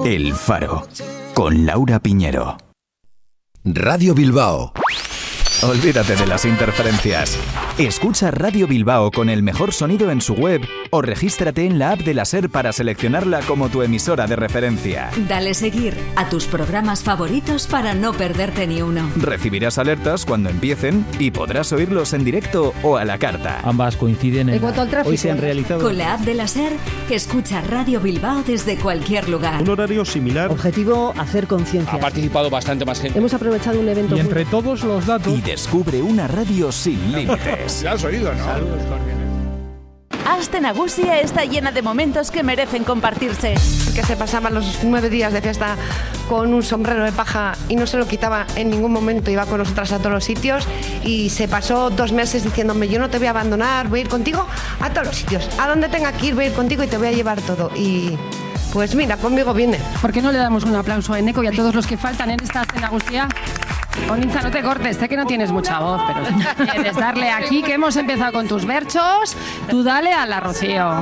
El Faro, con Laura Piñero. Radio Bilbao. Olvídate de las interferencias. Escucha Radio Bilbao con el mejor sonido en su web o regístrate en la app de la SER para seleccionarla como tu emisora de referencia. Dale seguir a tus programas favoritos para no perderte ni uno. Recibirás alertas cuando empiecen y podrás oírlos en directo o a la carta. Ambas coinciden en cuanto al tráfico, hoy se han realizado. Con la app de la SER, escucha Radio Bilbao desde cualquier lugar. Un horario similar. Objetivo, hacer conciencia. Ha participado bastante más gente. Hemos aprovechado un evento. Y entre todos los datos. Y descubre una radio sin límites. Ya has oído, ¿no? Saludos cordiales. Aste Nagusia está llena de momentos que merecen compartirse. Que se pasaba los 9 días de fiesta con un sombrero de paja y no se lo quitaba en ningún momento, iba con nosotras a todos los sitios y se pasó 2 meses diciéndome: yo no te voy a abandonar, voy a ir contigo a todos los sitios, a donde tenga que ir voy a ir contigo y te voy a llevar todo. Y pues mira, conmigo viene. ¿Por qué no le damos un aplauso a Eneco y a todos los que faltan en esta Aste Nagusia? Onitza, no te cortes, sé que no tienes mucha voz, pero si quieres darle aquí, que hemos empezado con tus versos, tú dale a la Rocío.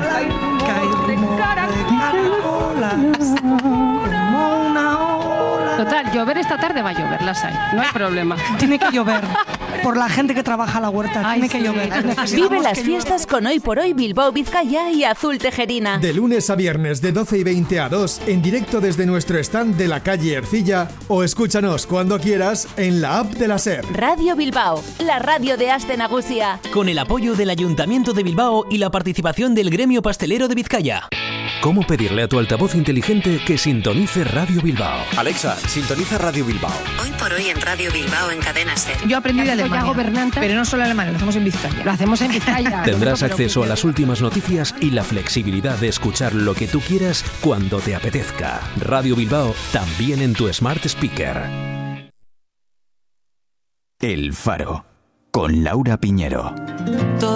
Total, llover esta tarde va a llover, las hay, no hay problema. Tiene que llover, por la gente que trabaja a la huerta, Ay, tiene que sí. llover. Vive las fiestas con Hoy por Hoy Bilbao Vizcaya y Azul Tejerina. De lunes a viernes de 12:20 a 2 en directo desde nuestro stand de la calle Ercilla o escúchanos cuando quieras en la app de la SER. Radio Bilbao, la radio de Aste Nagusia. Con el apoyo del Ayuntamiento de Bilbao y la participación del Gremio Pastelero de Vizcaya. ¿Cómo pedirle a tu altavoz inteligente que sintonice Radio Bilbao? Alexa, sintoniza Radio Bilbao. Hoy por Hoy en Radio Bilbao en Cadena SER. Yo aprendí de Alemania, pero no solo alemán, lo hacemos en Vizcaya. Lo hacemos en Vizcaya. Tendrás acceso a las últimas noticias y la flexibilidad de escuchar lo que tú quieras cuando te apetezca. Radio Bilbao, también en tu Smart Speaker. El Faro, con Laura Piñero.